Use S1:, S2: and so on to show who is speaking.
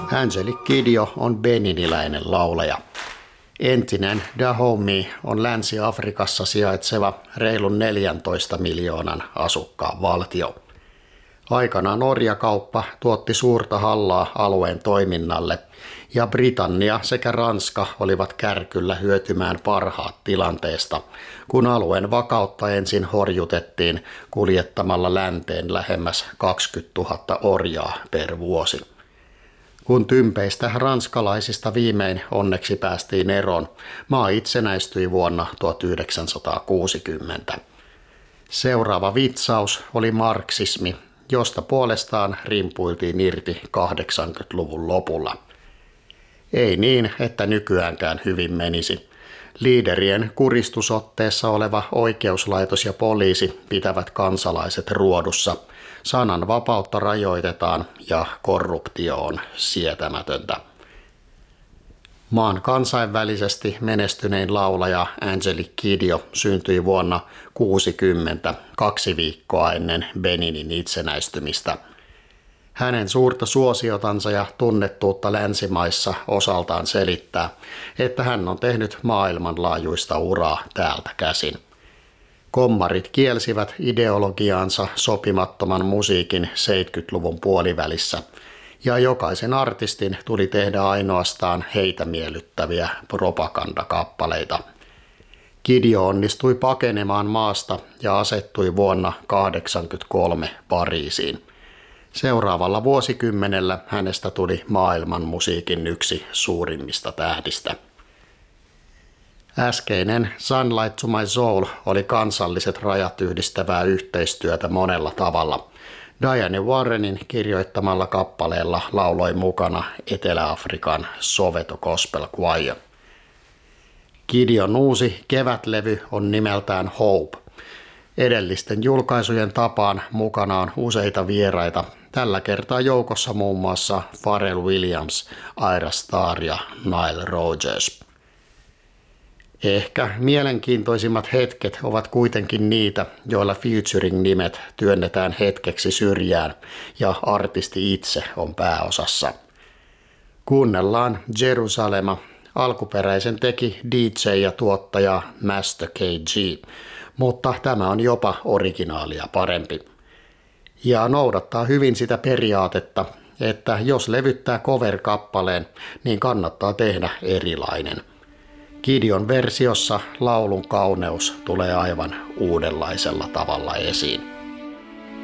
S1: Angelique Kidjo on beniniläinen laulaja. Entinen Dahomey on Länsi-Afrikassa sijaitseva reilun 14 miljoonan asukkaan valtio. Aikanaan orjakauppa tuotti suurta hallaa alueen toiminnalle ja Britannia sekä Ranska olivat kärkyllä hyötymään parhaat tilanteesta, kun alueen vakautta ensin horjutettiin kuljettamalla länteen lähemmäs 20 000 orjaa per vuosi. Kun tympeistä ranskalaisista viimein onneksi päästiin eroon, maa itsenäistyi vuonna 1960. Seuraava vitsaus oli marksismi, josta puolestaan rimpuiltiin irti 80-luvun lopulla. Ei niin, että nykyäänkään hyvin menisi. Liiderien kuristusotteessa oleva oikeuslaitos ja poliisi pitävät kansalaiset ruodussa. Sananvapautta rajoitetaan ja korruptio on sietämätöntä. Maan kansainvälisesti menestynein laulaja Angelique Kidjo syntyi vuonna 1960, 2 viikkoa ennen Beninin itsenäistymistä. Hänen suurta suosiotansa ja tunnettuutta länsimaissa osaltaan selittää, että hän on tehnyt maailmanlaajuista uraa täältä käsin. Kommarit kielsivät ideologiaansa sopimattoman musiikin 70-luvun puolivälissä, ja jokaisen artistin tuli tehdä ainoastaan heitä miellyttäviä propagandakappaleita. Kidjo onnistui pakenemaan maasta ja asettui vuonna 1983 Pariisiin. Seuraavalla vuosikymmenellä hänestä tuli maailman musiikin yksi suurimmista tähdistä. Äskeinen Sunlight to My Soul oli kansalliset rajat yhdistävää yhteistyötä monella tavalla. Diane Warrenin kirjoittamalla kappaleella lauloi mukana Etelä-Afrikan Soweto Gospel Choir. Kidjon uusi kevätlevy on nimeltään Hope. Edellisten julkaisujen tapaan mukana on useita vieraita, tällä kertaa joukossa muun muassa Pharrell Williams, Ira Starr ja Nile Rodgers. Ehkä mielenkiintoisimmat hetket ovat kuitenkin niitä, joilla featuring-nimet työnnetään hetkeksi syrjään ja artisti itse on pääosassa. Kuunnellaan Jerusalema. Alkuperäisen teki DJ ja tuottaja Master KG, mutta tämä on jopa originaalia parempi. Ja noudattaa hyvin sitä periaatetta, että jos levyttää cover-kappaleen, niin kannattaa tehdä erilainen. Kidjon versiossa laulun kauneus tulee aivan uudenlaisella tavalla esiin.